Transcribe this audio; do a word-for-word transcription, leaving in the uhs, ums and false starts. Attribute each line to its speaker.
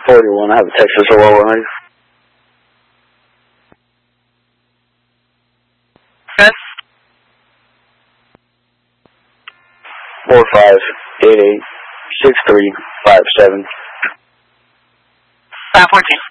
Speaker 1: forty-one. I have a Texas Aurora on you.
Speaker 2: Okay.
Speaker 1: Four five eight eight six three five seven.
Speaker 2: five fourteen.